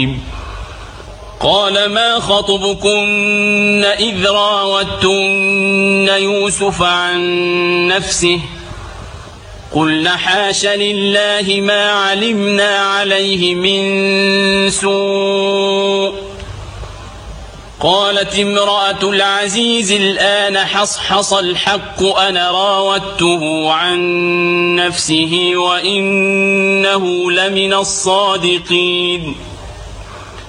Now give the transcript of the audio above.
قال ما خطبكن إذ راوتن يوسف عن نفسه قلن حاش لله ما علمنا عليه من سوء قالت امرأة العزيز الآن حصحص الحق أنا راودته عن نفسه وإنه لمن الصادقين